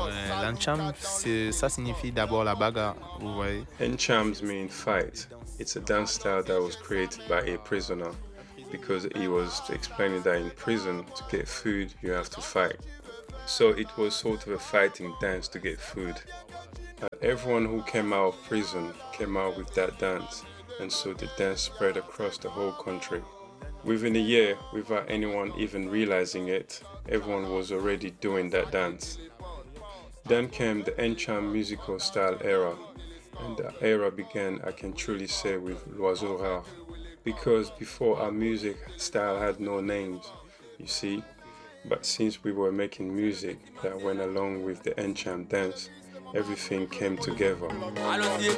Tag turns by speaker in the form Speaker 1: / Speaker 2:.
Speaker 1: L'ancham, ça signifie d'abord la bagarre, vous voyez.
Speaker 2: Enchams mean fight. It's a dance style that was created by a prisoner because he was explaining that in prison to get food you have to fight. So it was sort of a fighting dance to get food. And everyone who came out of prison came out with that dance, and so the dance spread across the whole country. Within a year, without anyone even realizing it, everyone was already doing that dance. Then came the Encham musical style era, and the era began, I can truly say, with L'Oiseau Rare. Because before our music style had no names, you see, but since we were making music that went along with the Encham dance, everything came together.